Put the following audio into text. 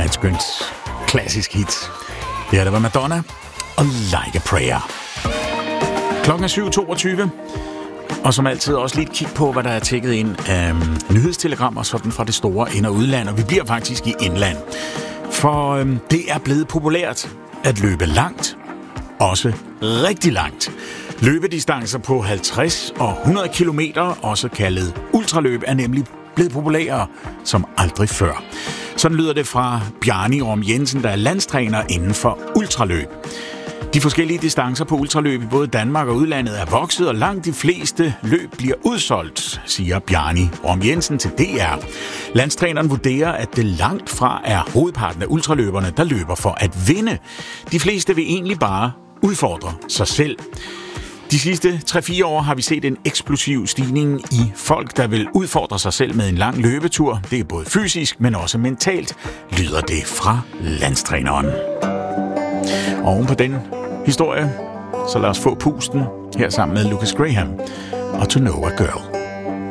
et skønt klassisk hit. Det her, der var Madonna og Like a Prayer. Klokken er 7.22, og som altid også lige et kig på, hvad der er tækket ind af nyhedstelegrammer sådan fra det store ind- og udland, og vi bliver faktisk i indland. For det er blevet populært at løbe langt, også rigtig langt. Løbedistancer på 50 og 100 kilometer, også kaldet ultraløb, er nemlig blevet populære som aldrig før. Sådan lyder det fra Bjarni Orm Jensen, der er landstræner inden for ultraløb. De forskellige distancer på ultraløb i både Danmark og udlandet er vokset, og langt de fleste løb bliver udsolgt, siger Bjarni Orm Jensen til DR. Landstræneren vurderer, at det langt fra er hovedparten af ultraløberne, der løber for at vinde. De fleste vil egentlig bare udfordre sig selv. De sidste 3-4 år har vi set en eksplosiv stigning i folk, der vil udfordre sig selv med en lang løbetur. Det er både fysisk, men også mentalt, lyder det fra landstræneren. Og oven på den historie, så lad os få pusten her sammen med Lucas Graham og To Know a Girl.